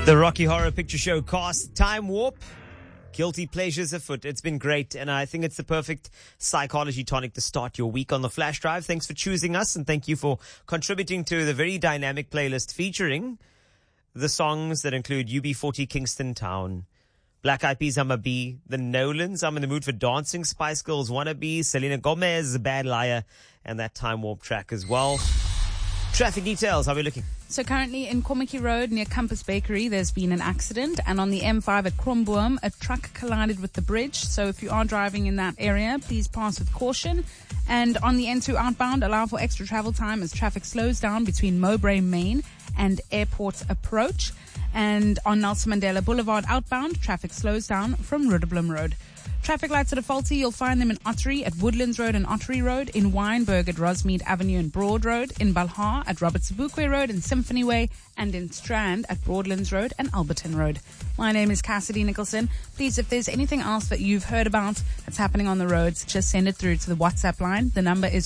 The Rocky Horror Picture Show cast, Time Warp, Guilty Pleasures afoot. It's been great, and I think it's the perfect psychology tonic to start your week on the Flash Drive. Thanks for choosing us, and thank you for contributing to the very dynamic playlist featuring the songs that include UB40, Kingston Town, Black Eyed Peas, I'm a Bee, The Nolans, I'm in the mood for dancing, Spice Girls, Wannabe, Selena Gomez, Bad Liar, and that Time Warp track as well. Traffic details, how are we looking? So currently in Kommetjie Road near Campus Bakery, there's been an accident, and on the M5 at Kromboom, a truck collided with the bridge. So if you are driving in that area, please pass with caution. And on the N2 outbound, allow for extra travel time as traffic slows down between Mowbray Main and Airport Approach. And on Nelson Mandela Boulevard outbound, traffic slows down from Rudderblom Road. Traffic lights that are faulty, you'll find them in Ottery at Woodlands Road and Ottery Road, in Wynberg at Rosmead Avenue and Broad Road, in Balha at Robert Sobukwe Road and Symphony Way, and in Strand at Broadlands Road and Alberton Road. My name is Cassidy Nicholson. Please, if there's anything else that you've heard about that's happening on the roads, just send it through to the WhatsApp line. The number is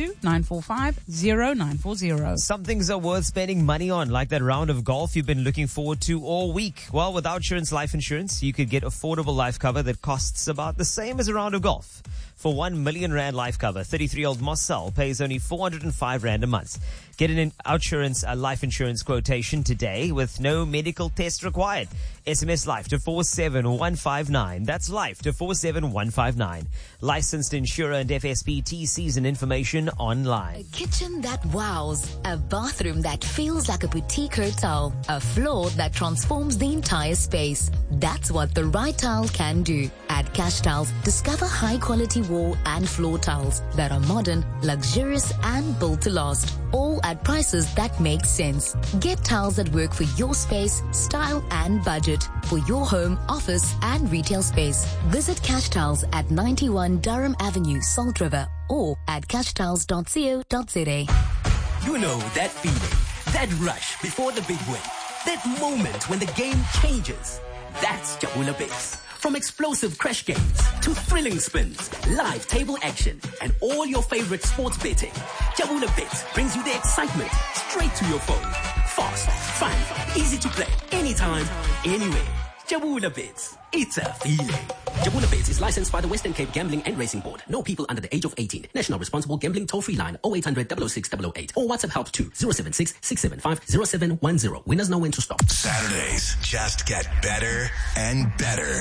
082-945-0940. Some things are worth spending money on, like that round of golf you've been looking forward to all week. Well, with Outsurance Life Insurance, you could get affordable life cover that costs about the same as a round of golf. For 1 million rand life cover, 33-year-old Marcel pays only 405 rand a month. Get an Outsurance life insurance quotation today with no medical test required. SMS life to 47159. That's life to 47159. Licensed insurer and FSP season information online. A kitchen that wows, a bathroom that feels like a boutique hotel, a floor that transforms the entire space. That's what the right tile can do. At Cash Tiles, discover high-quality wall and floor tiles that are modern, luxurious, and built to last. All at prices that make sense. Get tiles that work for your space, style, and budget. For your home, office, and retail space. Visit Cash Tiles at 91 Durham Avenue, Salt River, or at cashtiles.co.za. You know that feeling, that rush before the big win, that moment when the game changes. That's Jabula Bits. From explosive crash games to thrilling spins, live table action, and all your favorite sports betting, Jabula Bits brings you the excitement straight to your phone. Fast, fun, easy to play, anytime, anywhere. Jabula Bits. It's a feeling. Jabula Bits is licensed by the Western Cape Gambling and Racing Board. No people under the age of 18. National Responsible Gambling Toll-Free Line 0800 006 008 or WhatsApp help to 076-675-0710. Winners know when to stop. Saturdays just get better and better.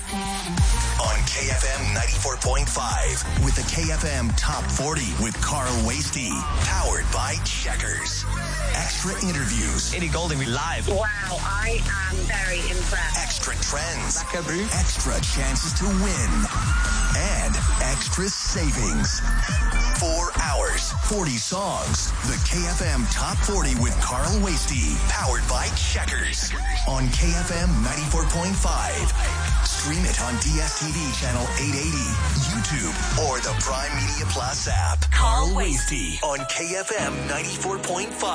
On KFM 94.5 with the KFM Top 40 with Carl Wasty. Powered by Checkers. Extra interviews. Eddie Golding, we live. Wow, I am very impressed. Extra trends. Extra chances to win. And extra savings. 4 hours, 40 songs. The KFM Top 40 with Carl Wasty. Powered by Checkers. On KFM 94.5. Stream it on DSTV channel 880, YouTube, or the Prime Media Plus app. Carl Wasty on KFM 94.5.